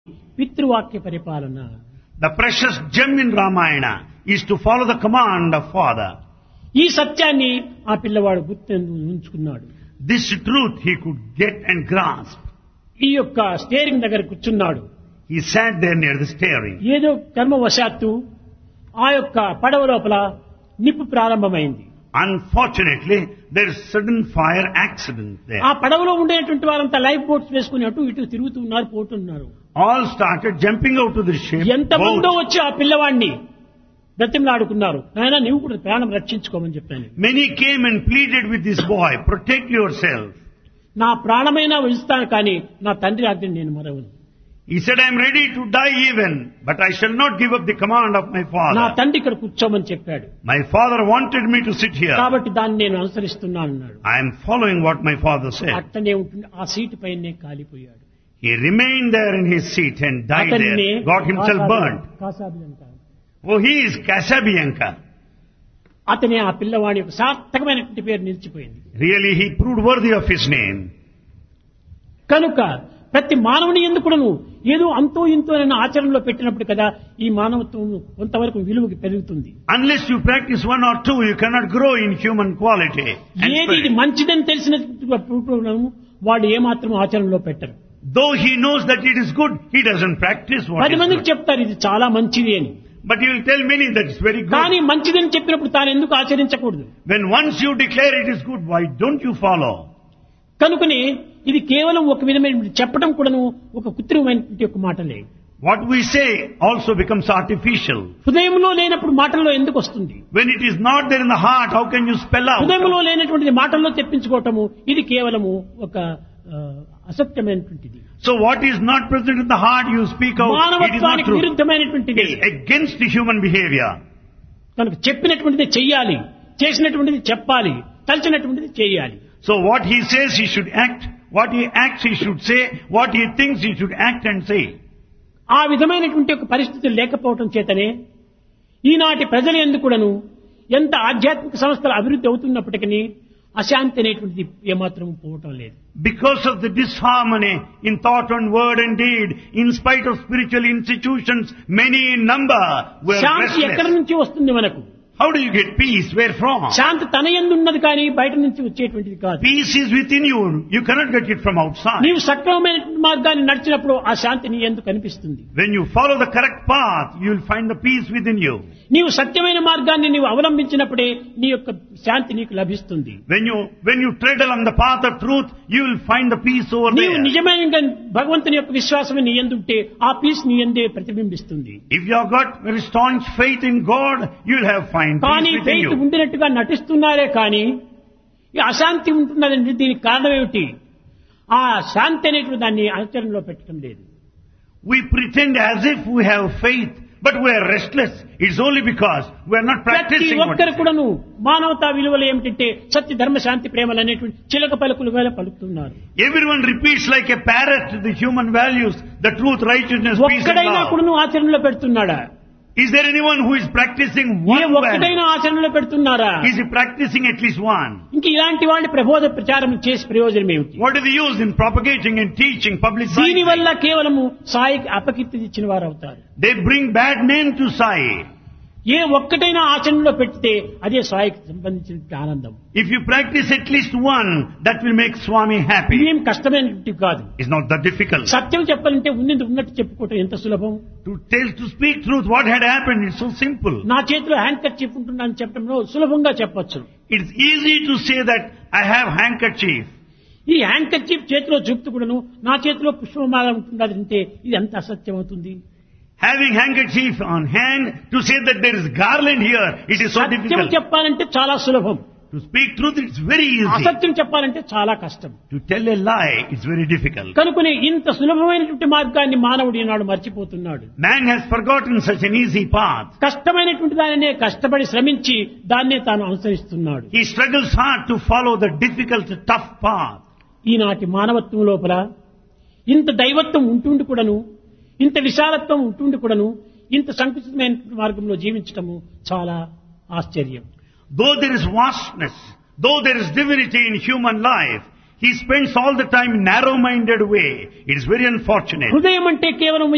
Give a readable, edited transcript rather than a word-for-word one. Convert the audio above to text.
పితృవాక్య పరిపాలన. The precious gem in Ramayana is to follow the command of father. ఈ సత్యాన్ని ఆ పిల్లవాడు గుర్తుంచుకున్నాడు. This truth he could get and grasp. ఈ యొక్క స్టీరింగ్ దగ్గర కూర్చున్నాడు. He sat there near the steering. ఏదో కర్మవశాత్తు ఆ యొక్క పడవ లోపల నిప్పు ప్రారంభమైంది. Unfortunately, there is sudden fire accident there. ఆ పడవలో ఉండేటువంటి వారంతా లైఫ్ బోట్స్ వేసుకుని అటు ఇటు తిరుగుతూ ఉన్నారు, పోతున్నారు. All started jumping out of the ship. ఎంతమందో boat. వచ్చి ఆ పిల్లవాడిని బ్రతిమలాడుకున్నారు. నాయన నీవు కూడా ప్రాణం రక్షించుకోమని చెప్పాను. Many came and pleaded with this boy, protect yourself. నా ప్రాణమైనా ఇస్తాను కానీ నా తండ్రి ఆజ్ఞను నేను మరవను. He said, I am ready to die even, but I shall not give up the command of my నా father. తండ్రి ఇక్కడ కూర్చోమని చెప్పాడు. My father wanted me to sit here. కాబట్టి దాన్ని నేను అనుసరిస్తున్నాను అన్నాడు. I am following what my father said. అట్టనే ఉంటుంది. ఆ సీటు పైనే కాలిపోయాడు. He remained there in his seat and died there, got himself burnt. కాసాబియంక. Oh, he is Casabianca. అతనే ఆ పిల్లవాడి యొక్క సార్థకమైనటువంటి పేరు నిలిచిపోయింది. Really, he proved worthy of his name. కనుక ప్రతి మానవుని ఎందుకును ఏదో అంతో ఇంతో అనే ఆచరణలో పెట్టినప్పుడు కదా ఈ మానవత్వం కొంతవరకు విలువకి పెరుగుతుంది. Unless you practice one or two, you cannot grow in human quality. and ఏది ఇది spirit. మంచిదని తెలిసినప్పుడు వాడు ఏమాత్రం ఆచరణలో పెట్టరు. Though he knows that it is good, he doesn't practice what 10 is మందికి good. చెప్తారు ఇది చాలా మంచిది అని. But he will tell many that it's very good. కానీ మంచిదని చెప్పినప్పుడు తాను ఎందుకు ఆచరించకూడదు? When once you declare it is good, why don't you follow? కనుకనే ఇది కేవలం ఒక విధమైన చెప్పడం కూడాను ఒక కృత్రిమమైనటువంటి ఒక మాటలే. What we say also becomes artificial. హృదయంలో లేనప్పుడు మాటల్లో ఎందుకు వస్తుంది? When it is not there in the heart, how can you spell out? హృదయంలో లేనటువంటిది మాటల్లో తెప్పించుకోవటము ఇది కేవలము ఒక అసత్యమైనటువంటిది. So what is not present in the heart, you speak out. It is not మానవత్వానికి true. విరుద్ధమైనటువంటిది. It is against the human behavior. కనుక చెప్పినటువంటిది చెయ్యాలి, చేసినటువంటిది చెప్పాలి, తలచినటువంటిది చేయాలి. So what he says, he should act. What he acts, he should say. What he thinks, he should act and say. ఆ విధమైనటువంటి ఒక పరిస్థితులు లేకపోవటం చేతనే ఈనాటి ప్రజల యందు కూడాను ఎంత ఆధ్యాత్మిక సంస్థలు అభివృద్ధి అవుతున్నప్పటికీ అశాంతి అనేటువంటిది ఏమాత్రం పోవటం లేదు. Because of the disharmony in thought and word and deed, in spite of spiritual institutions, many in number were శాంతి ఎక్కడి restless. నుంచి వస్తుంది మనకు? How do you get peace? Where from? శాంతి తన యందు ఉన్నది కానీ బయట నుంచి వచ్చేటువంటిది కాదు. Peace is within you. You cannot get it from outside. నీవు సక్రమమైనటువంటి మార్గాన్ని నడిచినప్పుడు ఆ శాంతి నీ యందు కనిపిస్తుంది. When you follow the correct path, you will find the peace within you. నీవు సత్యమైన మార్గాన్ని నీవు అవలంబించినప్పుడే నీ యొక్క శాంతి నీకు లభిస్తుంది. When you tread along the path of truth, you will find the peace over నీవు there. నిజమైన భగవంతుని యొక్క విశ్వాసం నీ యందు ఉంటే ఆ పీస్ నీ యందే ప్రతిబింబిస్తుంది. If you have got very staunch faith in God, you will have find కానీ peace within ఫెయిత్ you. ఉండినట్టుగా నటిస్తున్నారే కానీ ఈ అశాంతి ఉంటున్నదంటే దీనికి కారణం ఏమిటి? ఆ శాంతి అనేటువంటి దాన్ని ఆచరణలో పెట్టడం లేదు. We pretend as if we have faith, but we are restless. It's only because we are not ప్రతి practicing what ఒక్కరు we say. కూడాను మానవతా విలువలు ఏమిటంటే సత్య ధర్మ శాంతి ప్రేమలు అనేటువంటి చిలక పలుకులుగా పలుకుతున్నారు. Everyone repeats like a parrot the human values, the truth, righteousness, peace and ఒక్కడైనా love. కూడాను ఆచరణలో పెడుతున్నాడా? Is there anyone who is practicing A one ఒక్కడైనా value? ఆచరణలో పెడుతున్నారా? Is he practicing at least one? ఇంక ఇలాంటి వాడి ప్రబోధ ప్రచారం చేసి ప్రయోజనం ఏమిటి? What is the use in propagating and teaching public దీని వల్ల science? కేవలము సాయికి అపకీర్తి ఇచ్చిన వారు అవుతారు. They bring bad name to Sai. ఏ ఒక్కటైనా ఆచరణలో పెడితే అదే సాయికి సంబంధించిన ఆనందం. If you practice at least one, that will make Swami happy. ఇదేం కష్టమైనది కాదు. It's not that difficult. సత్యం చెప్పాలంటే ఉన్నట్టు చెప్పుకోవటం ఎంత సులభం. To speak truth, what had happened, it's so simple. నా చేతిలో హ్యాండ్ కర్చీఫ్ ఉంటుందని చెప్పడంలో సులభంగా చెప్పొచ్చు. It's easy to say that I have handkerchief. ఈ హ్యాండ్ కర్చీఫ్ చేతిలో చూపుతూ కూడాను నా చేతిలో పుష్పమాల ఉంటుందంటే ఇది ఎంత అసత్యం అవుతుంది. Having handkerchief on hand, to say that there is garland here, it is so Satyam difficult. చెప్పాలంటే చాలా సులభం. To speak truth, it's very easy. అసత్యం చెప్పాలంటే చాలా కష్టం. To tell a lie, it's very difficult. కనుకనే ఇంత సులభమైనటువంటి మార్గాన్ని మానవుడు ఈనాడు మర్చిపోతున్నాడు. Man has forgotten such an easy path. కష్టమైనటువంటి దానినే కష్టపడి శ్రమించి దాన్నే తాను అనుసరిస్తున్నాడు. He struggles hard to follow the difficult, tough path. ఈనాటి మానవత్వం లోపల ఇంత దైవత్వం ఉంటుండి కూడాను, ఇంత విశాలత్వం ఉంటుండి కూడాను, ఇంత సంకుచితమైన మార్గంలో జీవించటము చాలా ఆశ్చర్యం. Though there is vastness, though there is divinity in human life, he spends all the time in narrow-minded way. It is very unfortunate. హృదయం అంటే కేవలం